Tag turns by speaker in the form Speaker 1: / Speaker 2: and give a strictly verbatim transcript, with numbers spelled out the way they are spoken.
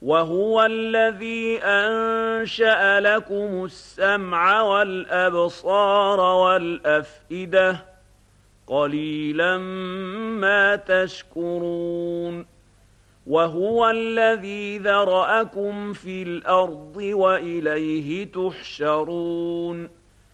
Speaker 1: وهو الذي أنشأ لكم السمع والأبصار والأفئدة قليلا ما تشكرون وهو الذي ذرأكم في الأرض وإليه تحشرون